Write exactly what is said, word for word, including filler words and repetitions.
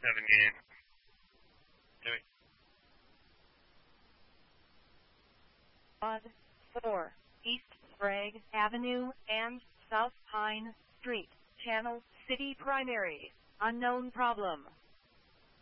seventeen. Doing. Pod four, East Sprague Avenue and South Pine Street, Channel City Primary, unknown problem.